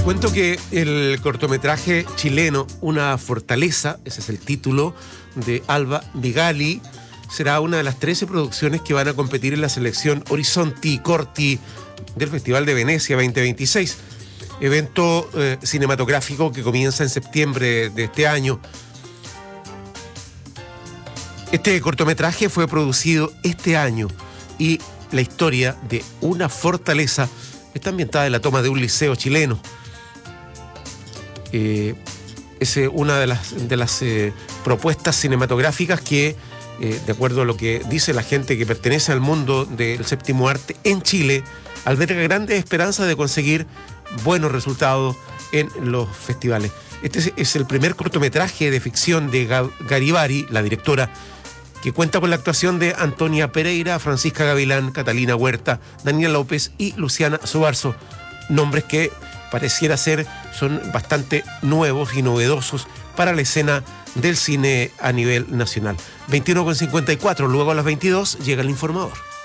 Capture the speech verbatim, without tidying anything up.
cuento que el cortometraje chileno Una Fortaleza, ese es el título, de Alba Vigali, será una de las trece producciones que van a competir en la selección Horizonti Corti del Festival de Venecia veinte veintiséis, evento eh, cinematográfico que comienza en septiembre de este año. Este cortometraje fue producido este año y la historia de Una Fortaleza está ambientada en la toma de un liceo chileno. Eh, es eh, una de las, de las eh, propuestas cinematográficas que, eh, de acuerdo a lo que dice la gente que pertenece al mundo del séptimo arte en Chile, alberga grandes esperanzas de conseguir buenos resultados en los festivales. Este es, es el primer cortometraje de ficción de Garibari, la directora, que cuenta con la actuación de Antonia Pereira, Francisca Gavilán, Catalina Huerta, Daniela López y Luciana Sobarzo, nombres que pareciera ser son bastante nuevos y novedosos para la escena del cine a nivel nacional. veintiuno con cincuenta y cuatro, luego a las veintidós llega el informador.